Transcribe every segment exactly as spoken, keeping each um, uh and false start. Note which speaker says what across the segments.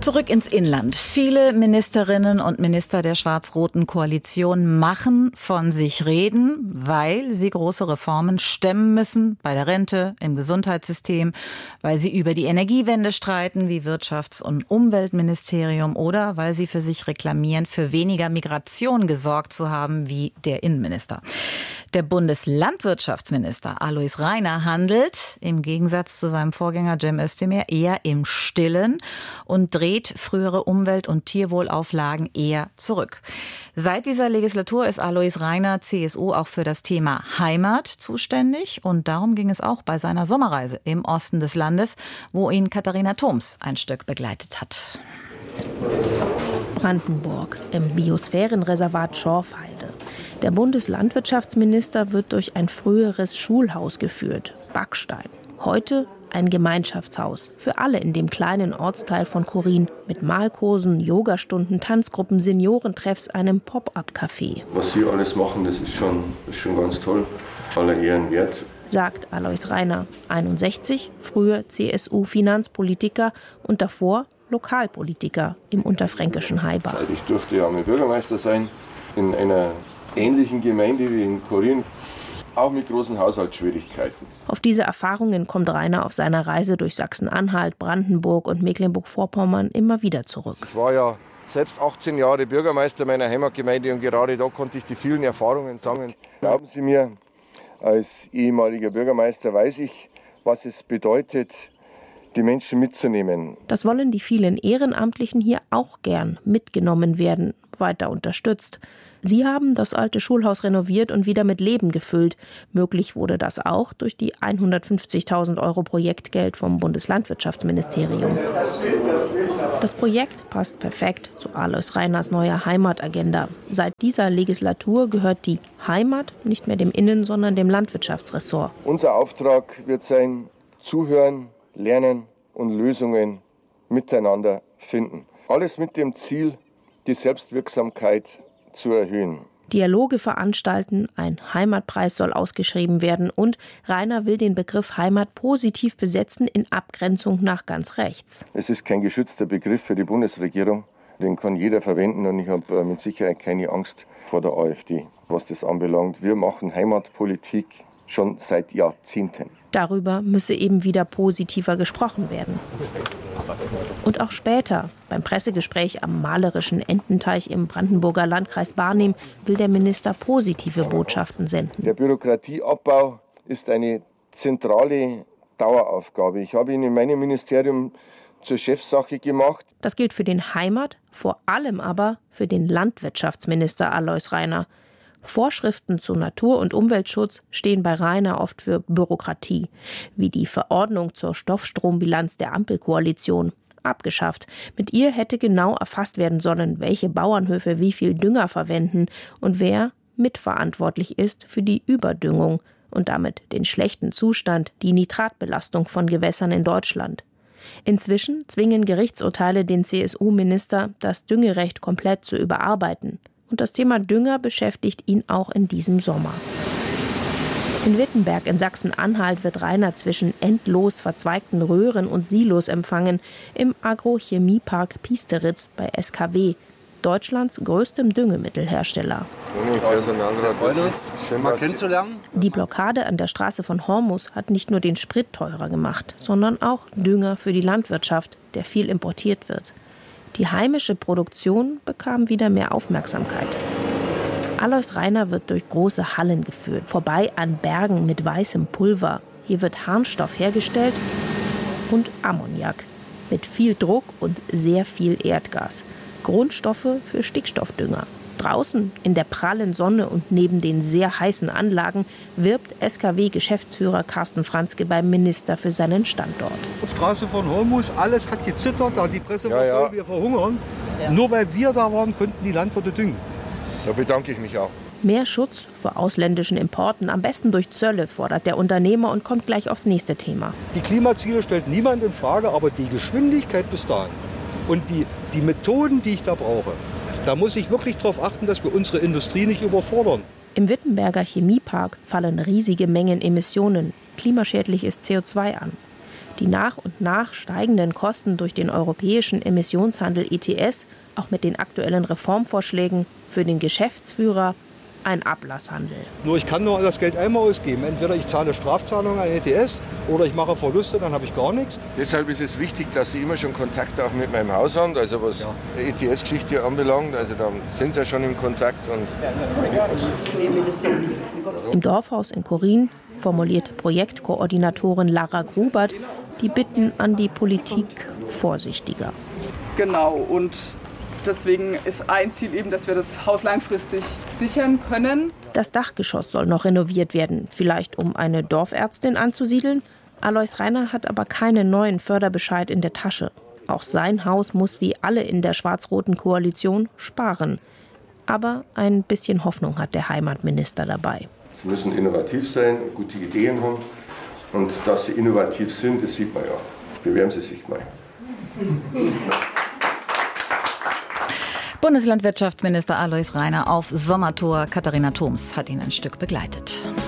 Speaker 1: Zurück ins Inland. Viele Ministerinnen und Minister der schwarz-roten Koalition machen von sich reden, weil sie große Reformen stemmen müssen, bei der Rente, im Gesundheitssystem, weil sie über die Energiewende streiten, wie Wirtschafts- und Umweltministerium, oder weil sie für sich reklamieren, für weniger Migration gesorgt zu haben, wie der Innenminister. Der Bundeslandwirtschaftsminister Alois Rainer handelt, im Gegensatz zu seinem Vorgänger Cem Özdemir, eher im Stillen und dreht frühere Umwelt- und Tierwohlauflagen eher zurück. Seit dieser Legislatur ist Alois Rainer, C S U, auch für das Thema Heimat zuständig. Und darum ging es auch bei seiner Sommerreise im Osten des Landes, wo ihn Katharina Thoms ein Stück begleitet hat.
Speaker 2: Brandenburg im Biosphärenreservat Schorfheide. Der Bundeslandwirtschaftsminister wird durch ein früheres Schulhaus geführt, Backstein. Heute ein Gemeinschaftshaus für alle in dem kleinen Ortsteil von Chorin mit Malkursen, Yogastunden, Tanzgruppen, Seniorentreffs, einem Pop-up-Café.
Speaker 3: Was Sie alles machen, das ist schon, das ist schon ganz toll. Aller Ehren wert.
Speaker 2: Sagt Alois Rainer, einundsechzig, früher C S U-Finanzpolitiker und davor Lokalpolitiker im unterfränkischen Heibach.
Speaker 3: Ich durfte ja mal Bürgermeister sein in einer ähnlichen Gemeinde wie in Chorin. Auch mit großen Haushaltsschwierigkeiten.
Speaker 2: Auf diese Erfahrungen kommt Rainer auf seiner Reise durch Sachsen-Anhalt, Brandenburg und Mecklenburg-Vorpommern immer wieder zurück.
Speaker 3: Ich war ja selbst achtzehn Jahre Bürgermeister meiner Heimatgemeinde und gerade da konnte ich die vielen Erfahrungen sammeln. Glauben Sie mir, als ehemaliger Bürgermeister weiß ich, was es bedeutet, die Menschen mitzunehmen.
Speaker 2: Das wollen die vielen Ehrenamtlichen hier auch gern mitgenommen werden, weiter unterstützt. Sie haben das alte Schulhaus renoviert und wieder mit Leben gefüllt. Möglich wurde das auch durch die hundertfünfzigtausend Euro Projektgeld vom Bundeslandwirtschaftsministerium. Das Projekt passt perfekt zu Alois Rainers neuer Heimatagenda. Seit dieser Legislatur gehört die Heimat nicht mehr dem Innen-, sondern dem Landwirtschaftsressort.
Speaker 3: Unser Auftrag wird sein, zuhören, lernen und Lösungen miteinander finden. Alles mit dem Ziel, die Selbstwirksamkeit zu erhöhen.
Speaker 2: Dialoge veranstalten, ein Heimatpreis soll ausgeschrieben werden und Rainer will den Begriff Heimat positiv besetzen in Abgrenzung nach ganz rechts.
Speaker 3: Es ist kein geschützter Begriff für die Bundesregierung, den kann jeder verwenden und ich habe mit Sicherheit keine Angst vor der AfD, was das anbelangt. Wir machen Heimatpolitik schon seit Jahrzehnten.
Speaker 2: Darüber müsse eben wieder positiver gesprochen werden. Und auch später, beim Pressegespräch am malerischen Ententeich im Brandenburger Landkreis Barnim, will der Minister positive Botschaften senden.
Speaker 3: Der Bürokratieabbau ist eine zentrale Daueraufgabe. Ich habe ihn in meinem Ministerium zur Chefsache gemacht.
Speaker 2: Das gilt für den Heimat, vor allem aber für den Landwirtschaftsminister Alois Rainer. Vorschriften zu Natur- und Umweltschutz stehen bei Rainer oft für Bürokratie, wie die Verordnung zur Stoffstrombilanz der Ampelkoalition. Abgeschafft. Mit ihr hätte genau erfasst werden sollen, welche Bauernhöfe wie viel Dünger verwenden und wer mitverantwortlich ist für die Überdüngung und damit den schlechten Zustand, die Nitratbelastung von Gewässern in Deutschland. Inzwischen zwingen Gerichtsurteile den C S U-Minister, das Düngerecht komplett zu überarbeiten. Und das Thema Dünger beschäftigt ihn auch in diesem Sommer. In Wittenberg in Sachsen-Anhalt wird Rainer zwischen endlos verzweigten Röhren und Silos empfangen im Agrochemiepark Piesteritz bei S K W, Deutschlands größtem Düngemittelhersteller.
Speaker 4: Schön, mal kennenzulernen.
Speaker 2: Die Blockade an der Straße von Hormus hat nicht nur den Sprit teurer gemacht, sondern auch Dünger für die Landwirtschaft, der viel importiert wird. Die heimische Produktion bekam wieder mehr Aufmerksamkeit. Alois Rainer wird durch große Hallen geführt, vorbei an Bergen mit weißem Pulver. Hier wird Harnstoff hergestellt und Ammoniak mit viel Druck und sehr viel Erdgas. Grundstoffe für Stickstoffdünger. Draußen in der prallen Sonne und neben den sehr heißen Anlagen wirbt S K W-Geschäftsführer Carsten Franzke beim Minister für seinen Standort.
Speaker 4: Die Straße von Hormus, alles hat gezittert, die Presse
Speaker 3: ja,
Speaker 4: war voll,
Speaker 3: ja.
Speaker 4: wir verhungern. Ja. Nur weil wir da waren, konnten die Landwirte düngen.
Speaker 3: Da bedanke ich mich auch.
Speaker 2: Mehr Schutz vor ausländischen Importen, am besten durch Zölle, fordert der Unternehmer und kommt gleich aufs nächste Thema.
Speaker 4: Die Klimaziele stellt niemand in Frage, aber die Geschwindigkeit bis dahin und die, die Methoden, die ich da brauche, da muss ich wirklich darauf achten, dass wir unsere Industrie nicht überfordern.
Speaker 2: Im Wittenberger Chemiepark fallen riesige Mengen Emissionen, klimaschädliches C O zwei an. Die nach und nach steigenden Kosten durch den europäischen Emissionshandel E T S, auch mit den aktuellen Reformvorschlägen, für den Geschäftsführer ein Ablasshandel.
Speaker 4: Nur ich kann nur das Geld einmal ausgeben. Entweder ich zahle Strafzahlungen an E T S oder ich mache Verluste, dann habe ich gar nichts.
Speaker 3: Deshalb ist es wichtig, dass Sie immer schon Kontakt auch mit meinem Haus haben, also was ja. E T S-Geschichte anbelangt. Also da sind Sie ja schon im Kontakt. Und
Speaker 2: Im Dorfhaus in Korin formuliert Projektkoordinatorin Lara Grubert die Bitten an die Politik vorsichtiger.
Speaker 5: Genau, und deswegen ist ein Ziel eben, dass wir das Haus langfristig sichern können.
Speaker 2: Das Dachgeschoss soll noch renoviert werden, vielleicht um eine Dorfärztin anzusiedeln. Alois Rainer hat aber keinen neuen Förderbescheid in der Tasche. Auch sein Haus muss wie alle in der schwarz-roten Koalition sparen. Aber ein bisschen Hoffnung hat der Heimatminister dabei.
Speaker 3: Sie müssen innovativ sein, gute Ideen haben. Und dass Sie innovativ sind, das sieht man ja. Bewerben Sie sich mal.
Speaker 1: Bundeslandwirtschaftsminister Alois Rainer auf Sommertour. Katharina Thoms hat ihn ein Stück begleitet.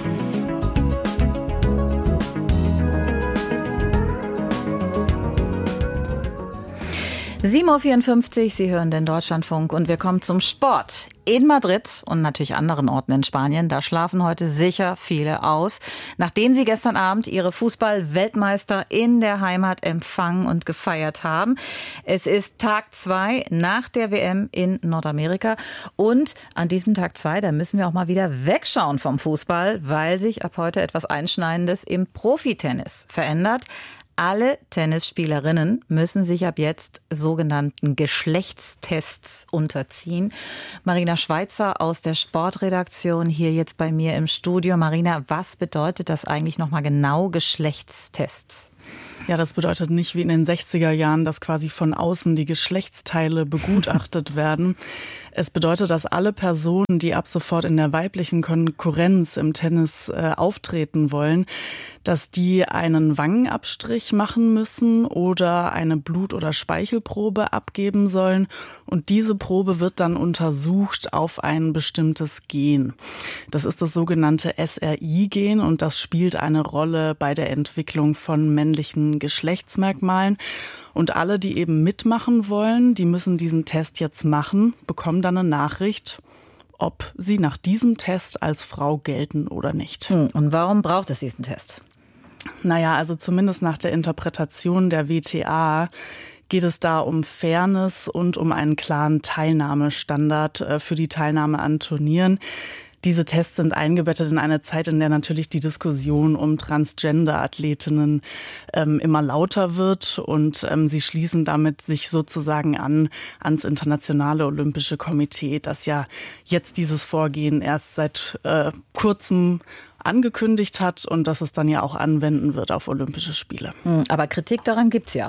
Speaker 1: sieben Uhr vierundfünfzig, Sie hören den Deutschlandfunk und wir kommen zum Sport. In Madrid und natürlich anderen Orten in Spanien, da schlafen heute sicher viele aus, nachdem sie gestern Abend ihre Fußball-Weltmeister in der Heimat empfangen und gefeiert haben. Es ist Tag zwei nach der W M in Nordamerika und an diesem Tag zwei, da müssen wir auch mal wieder wegschauen vom Fußball, weil sich ab heute etwas Einschneidendes im Profitennis verändert. Alle Tennisspielerinnen müssen sich ab jetzt sogenannten Geschlechtstests unterziehen. Marina Schweizer aus der Sportredaktion hier jetzt bei mir im Studio. Marina, was bedeutet das eigentlich nochmal genau, Geschlechtstests?
Speaker 6: Ja, das bedeutet nicht wie in den sechziger Jahren, dass quasi von außen die Geschlechtsteile begutachtet werden. Es bedeutet, dass alle Personen, die ab sofort in der weiblichen Konkurrenz im Tennis äh, auftreten wollen, dass die einen Wangenabstrich machen müssen oder eine Blut- oder Speichelprobe abgeben sollen. Und diese Probe wird dann untersucht auf ein bestimmtes Gen. Das ist das sogenannte S R I-Gen und das spielt eine Rolle bei der Entwicklung von männlichen Geschlechtsmerkmalen. Und alle, die eben mitmachen wollen, die müssen diesen Test jetzt machen, bekommen dann eine Nachricht, ob sie nach diesem Test als Frau gelten oder nicht.
Speaker 1: Und warum braucht es diesen Test?
Speaker 6: Naja, also zumindest nach der Interpretation der W T A geht es da um Fairness und um einen klaren Teilnahmestandard für die Teilnahme an Turnieren. Diese Tests sind eingebettet in eine Zeit, in der natürlich die Diskussion um Transgender-Athletinnen ähm, immer lauter wird und ähm, sie schließen damit sich sozusagen an ans Internationale Olympische Komitee, das ja jetzt dieses Vorgehen erst seit äh, kurzem angekündigt hat und das es dann ja auch anwenden wird auf Olympische Spiele.
Speaker 1: Aber Kritik daran gibt's ja.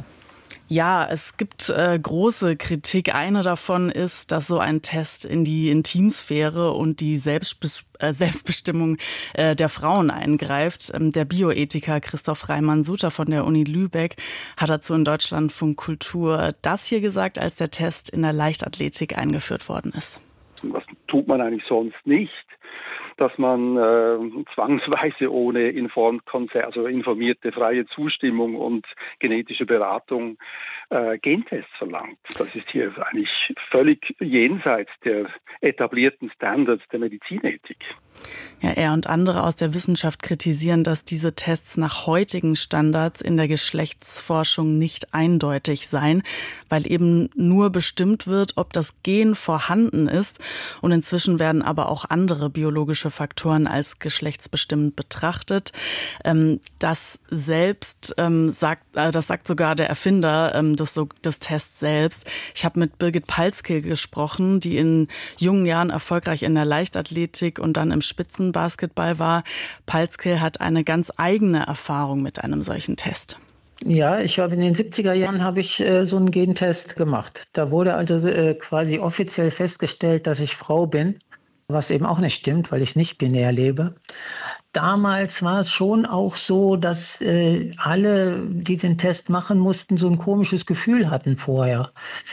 Speaker 6: Ja, es gibt äh, große Kritik. Eine davon ist, dass so ein Test in die Intimsphäre und die Selbstbes- äh, Selbstbestimmung äh, der Frauen eingreift. Ähm, der Bioethiker Christoph Reimann-Suter von der Uni Lübeck hat dazu in Deutschlandfunk Kultur das hier gesagt, als der Test in der Leichtathletik eingeführt worden ist.
Speaker 7: Was tut man eigentlich sonst nicht? Dass man äh, zwangsweise ohne Inform- also informierte freie Zustimmung und genetische Beratung äh, Gentests verlangt. Das ist hier eigentlich völlig jenseits der etablierten Standards der Medizinethik.
Speaker 6: Ja, er und andere aus der Wissenschaft kritisieren, dass diese Tests nach heutigen Standards in der Geschlechtsforschung nicht eindeutig seien, weil eben nur bestimmt wird, ob das Gen vorhanden ist. Und inzwischen werden aber auch andere biologische Faktoren als geschlechtsbestimmend betrachtet. Das selbst sagt, das sagt sogar der Erfinder des, des Tests selbst. Ich habe mit Birgit Palzke gesprochen, die in jungen Jahren erfolgreich in der Leichtathletik und dann im Spitzenbasketball war. Palzke hat eine ganz eigene Erfahrung mit einem solchen Test.
Speaker 8: Ja, ich habe in den siebziger Jahren habe ich äh, so einen Gentest gemacht. Da wurde also äh, quasi offiziell festgestellt, dass ich Frau bin, was eben auch nicht stimmt, weil ich nicht binär lebe. Damals war es schon auch so, dass äh, alle, die den Test machen mussten, so ein komisches Gefühl hatten vorher.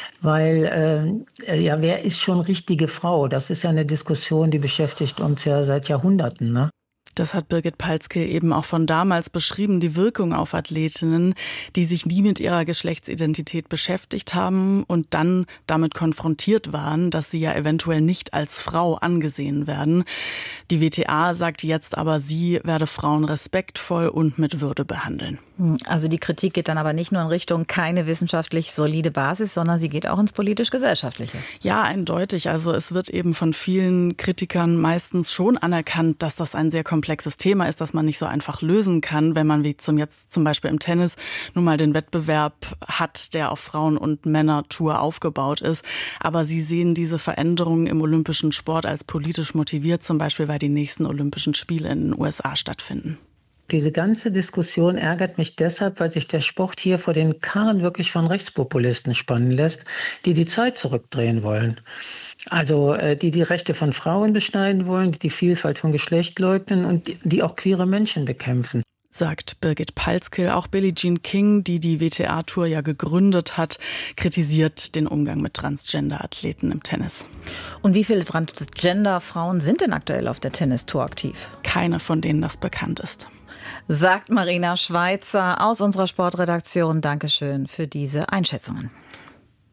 Speaker 8: Weil, äh, ja, wer ist schon richtige Frau? Das ist ja eine Diskussion, die beschäftigt uns ja seit Jahrhunderten, ne?
Speaker 6: Das hat Birgit Palzkill eben auch von damals beschrieben, die Wirkung auf Athletinnen, die sich nie mit ihrer Geschlechtsidentität beschäftigt haben und dann damit konfrontiert waren, dass sie ja eventuell nicht als Frau angesehen werden. Die W T A sagt jetzt aber, sie werde Frauen respektvoll und mit Würde behandeln.
Speaker 1: Also die Kritik geht dann aber nicht nur in Richtung keine wissenschaftlich solide Basis, sondern sie geht auch ins politisch-gesellschaftliche.
Speaker 6: Ja, eindeutig. Also es wird eben von vielen Kritikern meistens schon anerkannt, dass das ein sehr komplexes Thema ist, das man nicht so einfach lösen kann, wenn man wie zum jetzt zum Beispiel im Tennis nun mal den Wettbewerb hat, der auf Frauen- und Männertour aufgebaut ist. Aber sie sehen diese Veränderungen im olympischen Sport als politisch motiviert, zum Beispiel weil die nächsten Olympischen Spiele in den U S A stattfinden.
Speaker 8: Diese ganze Diskussion ärgert mich deshalb, weil sich der Sport hier vor den Karren wirklich von Rechtspopulisten spannen lässt, die die Zeit zurückdrehen wollen. Also die die Rechte von Frauen beschneiden wollen, die die Vielfalt von Geschlecht leugnen und die auch queere Menschen bekämpfen.
Speaker 6: Sagt Birgit Palzkill. Auch Billie Jean King, die die W T A-Tour ja gegründet hat, kritisiert den Umgang mit Transgender-Athleten im Tennis.
Speaker 1: Und wie viele Transgender-Frauen sind denn aktuell auf der Tennistour aktiv?
Speaker 6: Keine, von denen das bekannt ist.
Speaker 1: Sagt Marina Schweizer aus unserer Sportredaktion. Dankeschön für diese Einschätzungen.